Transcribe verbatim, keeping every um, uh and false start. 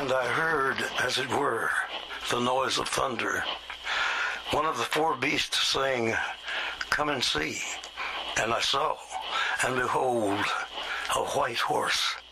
And I heard, as it were, the noise of thunder. One of the four beasts saying, "Come and see." And I saw, and behold, a white horse.